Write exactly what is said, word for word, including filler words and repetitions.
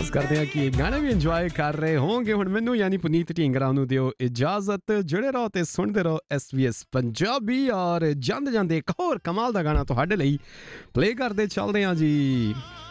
आस करते हैं कि गाने भी इंजॉय कर रहे होंगे। हुण मैनू यानी पुनीत ढींगरा नू दिओ इजाजत, जुड़े रहो ते सुनते रहो एस बी एस पंजाबी। और ਜਾਂਦੇ ਜਾਂਦੇ एक होर कमाल दा गाना तुहाडे लई प्ले करदे चलदे हां जी।